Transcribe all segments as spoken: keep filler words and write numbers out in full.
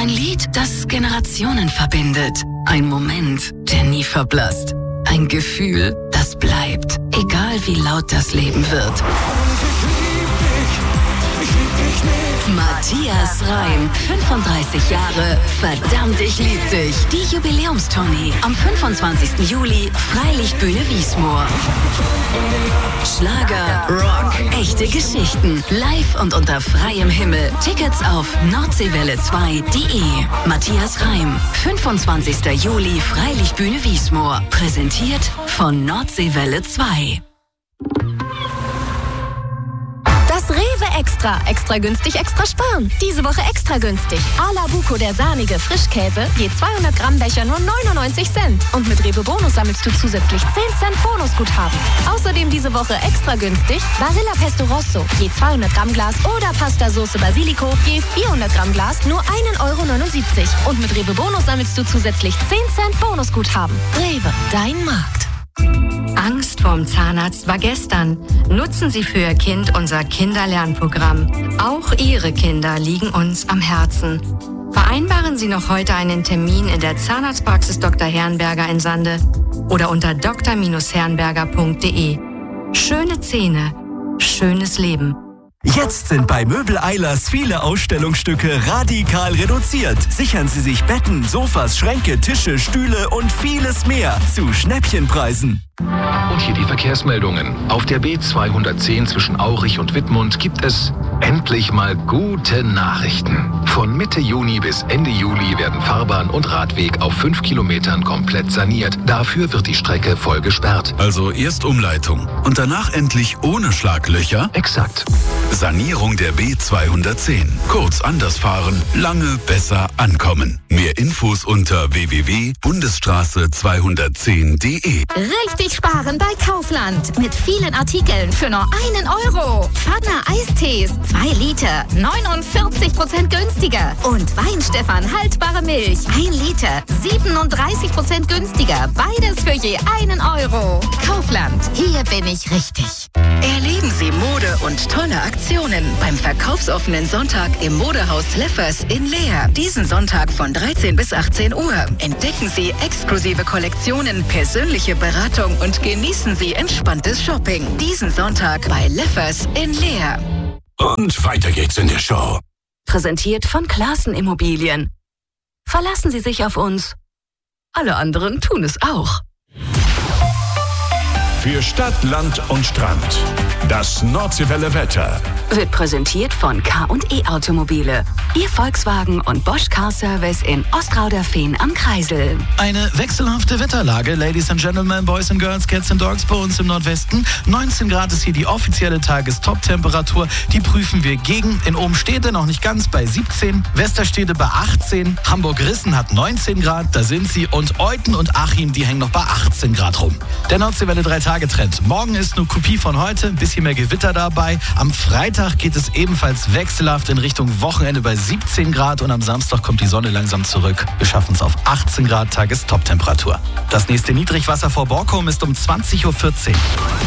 Ein Lied, das Generationen verbindet. Ein Moment, der nie verblasst. Ein Gefühl, das bleibt, egal wie laut das Leben wird. Matthias Reim, fünfunddreißig Jahre, verdammt, ich lieb dich. Die Jubiläumstournee am fünfundzwanzigsten Juli, Freilichtbühne Wiesmoor. Schlager, Rock, echte Geschichten, live und unter freiem Himmel. Tickets auf nordseewelle zwei punkt de. Matthias Reim, fünfundzwanzigsten Juli, Freilichtbühne Wiesmoor. Präsentiert von Nordseewelle zwei. Das Rewe Extra. Extra günstig, extra sparen. Diese Woche extra günstig. A-la Buco, der sahnige Frischkäse, je zweihundert Gramm Becher nur neunundneunzig Cent. Und mit Rewe Bonus sammelst du zusätzlich zehn Cent Bonusguthaben. Außerdem diese Woche extra günstig Barilla Pesto Rosso, je zweihundert Gramm Glas oder Pasta Soße Basilico, je vierhundert Gramm Glas nur ein Euro neunundsiebzig. Und mit Rewe Bonus sammelst du zusätzlich zehn Cent Bonusguthaben. Rewe, dein Markt. Angst vorm Zahnarzt war gestern. Nutzen Sie für Ihr Kind unser Kinderlernprogramm. Auch Ihre Kinder liegen uns am Herzen. Vereinbaren Sie noch heute einen Termin in der Zahnarztpraxis Doktor Herrenberger in Sande oder unter d r herrenberger punkt de. Schöne Zähne, schönes Leben. Jetzt sind bei Möbel Eilers viele Ausstellungsstücke radikal reduziert. Sichern Sie sich Betten, Sofas, Schränke, Tische, Stühle und vieles mehr zu Schnäppchenpreisen. Und hier die Verkehrsmeldungen. Auf der B zweihundertzehn zwischen Aurich und Wittmund gibt es endlich mal gute Nachrichten. Von Mitte Juni bis Ende Juli werden Fahrbahn und Radweg auf fünf Kilometern komplett saniert. Dafür wird die Strecke voll gesperrt. Also erst Umleitung und danach endlich ohne Schlaglöcher? Exakt. Sanierung der B zweihundertzehn. Kurz anders fahren, lange besser ankommen. Mehr Infos unter w w w punkt bundesstraße zweihundertzehn punkt de. Richtig sparen bei Kaufland. Mit vielen Artikeln für nur einen Euro. Pfanne Eistees, zwei Liter, neunundvierzig Prozent günstiger. Und Weinstefan haltbare Milch, ein Liter, siebenunddreißig Prozent günstiger. Beides für je einen Euro. Kaufland, hier bin ich richtig. Erleben Sie Mode und tolle Aktionen beim verkaufsoffenen Sonntag im Modehaus Leffers in Leer. Diesen Sonntag von dreizehn bis achtzehn Uhr. Entdecken Sie exklusive Kollektionen, persönliche Beratung und genießen Sie entspanntes Shopping. Diesen Sonntag bei Leffers in Leer. Und weiter geht's in der Show. Präsentiert von Klaassen Immobilien. Verlassen Sie sich auf uns. Alle anderen tun es auch. Für Stadt, Land und Strand. Das Nordseewelle Wetter. Wird präsentiert von K und E Automobile. Ihr Volkswagen und Bosch Car Service in Ostrauderfehn am Kreisel. Eine wechselhafte Wetterlage, Ladies and Gentlemen, Boys and Girls, Cats and Dogs bei uns im Nordwesten. neunzehn Grad ist hier die offizielle Tagestop-Temperatur. Die prüfen wir gegen. In Obenstede noch nicht ganz bei siebzehn. Westerstede bei achtzehn. Hamburg-Rissen hat neunzehn Grad, da sind sie. Und Euten und Achim, die hängen noch bei achtzehn Grad rum. Der Nordseewelle drei Tage Trend. Morgen ist eine Kopie von heute, ein bisschen mehr Gewitter dabei. Am Freitag geht es ebenfalls wechselhaft in Richtung Wochenende bei siebzehn Grad und am Samstag kommt die Sonne langsam zurück. Wir schaffen es auf achtzehn Grad Tagestop-Temperatur. Das nächste Niedrigwasser vor Borkum ist um zwanzig Uhr vierzehn.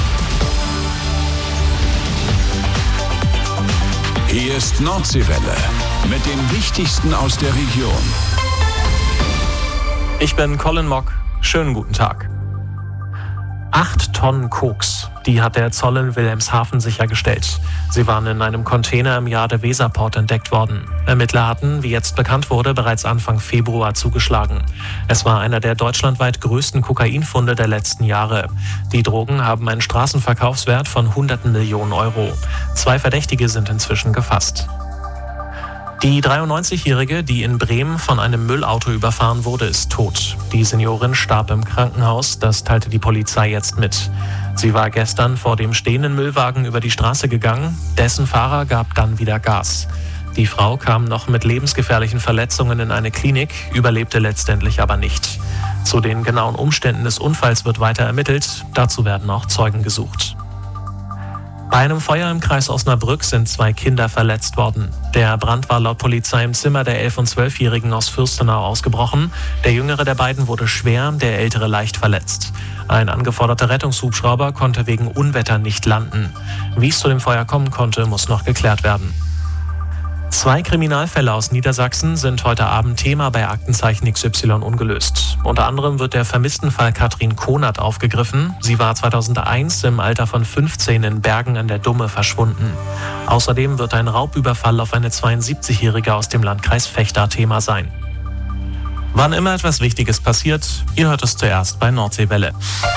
Hier ist Nordseewelle mit dem Wichtigsten aus der Region. Ich bin Colin Mock. Schönen guten Tag. Acht Tonnen Koks, die hat der Zoll in Wilhelmshaven sichergestellt. Sie waren in einem Container im Jade-Weser-Port entdeckt worden. Ermittler hatten, wie jetzt bekannt wurde, bereits Anfang Februar zugeschlagen. Es war einer der deutschlandweit größten Kokainfunde der letzten Jahre. Die Drogen haben einen Straßenverkaufswert von hunderten Millionen Euro. Zwei Verdächtige sind inzwischen gefasst. Die dreiundneunzigjährige, die in Bremen von einem Müllauto überfahren wurde, ist tot. Die Seniorin starb im Krankenhaus, das teilte die Polizei jetzt mit. Sie war gestern vor dem stehenden Müllwagen über die Straße gegangen, dessen Fahrer gab dann wieder Gas. Die Frau kam noch mit lebensgefährlichen Verletzungen in eine Klinik, überlebte letztendlich aber nicht. Zu den genauen Umständen des Unfalls wird weiter ermittelt, dazu werden auch Zeugen gesucht. Bei einem Feuer im Kreis Osnabrück sind zwei Kinder verletzt worden. Der Brand war laut Polizei im Zimmer der elf- und zwölfjährigen aus Fürstenau ausgebrochen. Der jüngere der beiden wurde schwer, der ältere leicht verletzt. Ein angeforderter Rettungshubschrauber konnte wegen Unwetter nicht landen. Wie es zu dem Feuer kommen konnte, muss noch geklärt werden. Zwei Kriminalfälle aus Niedersachsen sind heute Abend Thema bei Aktenzeichen X Y ungelöst. Unter anderem wird der Vermisstenfall Katrin Konert aufgegriffen. Sie war zweitausendeins im Alter von fünfzehn in Bergen an der Dumme verschwunden. Außerdem wird ein Raubüberfall auf eine zweiundsiebzigjährige aus dem Landkreis Vechta Thema sein. Wann immer etwas Wichtiges passiert, ihr hört es zuerst bei Nordseewelle.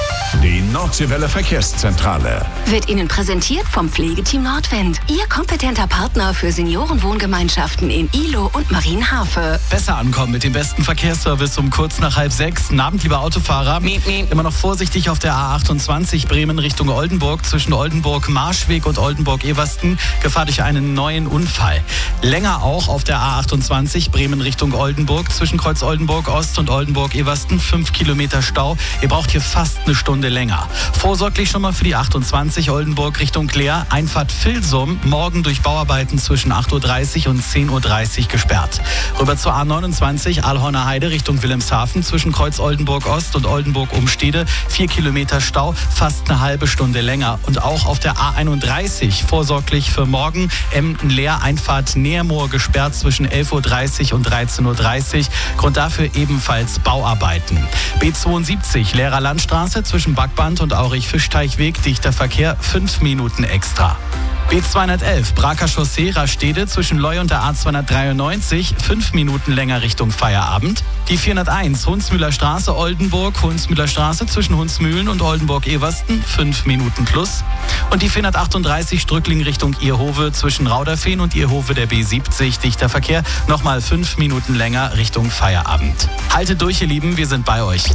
Die Nordseewelle Verkehrszentrale Wird Ihnen präsentiert vom Pflegeteam Nordwind. Ihr kompetenter Partner für Seniorenwohngemeinschaften in Ihlow und Marienhafe. Besser ankommen mit dem besten Verkehrsservice um kurz nach halb sechs. Guten Abend, lieber Autofahrer. Miep, miep. Immer noch vorsichtig auf der A achtundzwanzig Bremen Richtung Oldenburg. Zwischen Oldenburg-Marschweg und Oldenburg-Eversten. Gefahr durch einen neuen Unfall. Länger auch auf der A achtundzwanzig Bremen Richtung Oldenburg. Zwischen Kreuz Oldenburg-Ost und Oldenburg-Eversten. Fünf Kilometer Stau. Ihr braucht hier fast eine Stunde länger. Vorsorglich schon mal für die achtundzwanzig Oldenburg Richtung Leer. Einfahrt Vilsum morgen durch Bauarbeiten zwischen acht Uhr dreißig und zehn Uhr dreißig gesperrt. Rüber zur A neunundzwanzig Aalhorner Heide Richtung Wilhelmshaven zwischen Kreuz Oldenburg Ost und Oldenburg Umstede. Vier Kilometer Stau, fast eine halbe Stunde länger. Und auch auf der A einunddreißig vorsorglich für morgen Emden Leer Einfahrt Nährmoor gesperrt zwischen elf Uhr dreißig und dreizehn Uhr dreißig. Grund dafür ebenfalls Bauarbeiten. B zweiundsiebzig Leerer Landstraße zwischen Backband und Aurich-Fischteichweg, dichter Verkehr, fünf Minuten extra. B zweihundertelf Braker Chaussee, Rastede zwischen Leu und der A zweihundertdreiundneunzig, fünf Minuten länger Richtung Feierabend. Die vierhunderteins Hunsmühler Straße, Oldenburg, Hunsmühler Straße zwischen Hunsmühlen und Oldenburg-Eversten, fünf Minuten plus. Und die vierhundertachtunddreißig Strückling Richtung Ierhove zwischen Rauderfehn und Ierhove der B siebzig, dichter Verkehr, nochmal fünf Minuten länger Richtung Feierabend. Haltet durch, ihr Lieben, wir sind bei euch.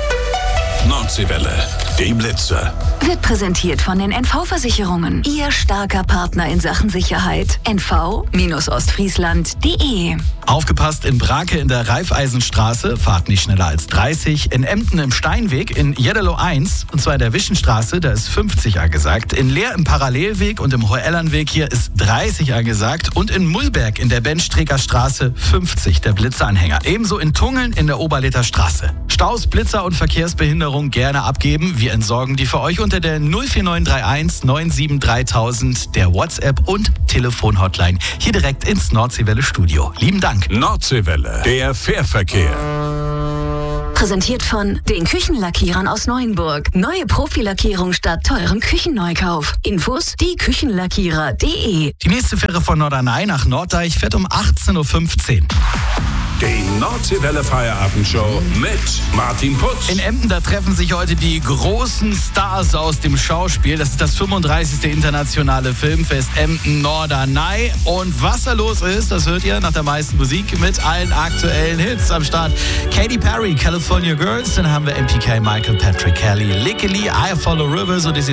Nordseewelle, die Blitze. Wird präsentiert von den N V-Versicherungen. Ihr starker Partner in Sachen Sicherheit. N V Ostfriesland punkt de. Aufgepasst in Brake in der Raiffeisenstraße, fahrt nicht schneller als dreißig. In Emden im Steinweg, in Jeddelo eins, und zwar in der Wischenstraße, da ist fünfzig angesagt. In Leer im Parallelweg und im Hoellernweg hier ist dreißig angesagt. Und in Mullberg in der Benstreker Straße fünfzig, der Blitzeranhänger. Ebenso in Tungeln in der Oberleter Straße. Staus, Blitzer und Verkehrsbehinderung gerne abgeben. Wir entsorgen die für euch unter der null vier neun drei eins neun sieben drei tausend, der WhatsApp- und Telefon-Hotline. Hier direkt ins Nordseewelle Studio. Lieben Dank. Nordseewelle, der Fährverkehr. Präsentiert von den Küchenlackierern aus Neuenburg. Neue Profilackierung statt teurem Küchenneukauf. Infos die Küchenlackierer punkt de. Die nächste Fähre von Norderney nach Norddeich fährt um achtzehn Uhr fünfzehn. Die Nordseewelle Feierabendshow mit Martin Putz. In Emden, da treffen sich heute die großen Stars aus dem Schauspiel. Das ist das fünfunddreißigste internationale Filmfest Emden Norderney. Und was da los ist, das hört ihr nach der meisten Musik mit allen aktuellen Hits am Start. Katy Perry, California Girls, dann haben wir M P K, Michael Patrick Kelly, Lickily, I Follow Rivers und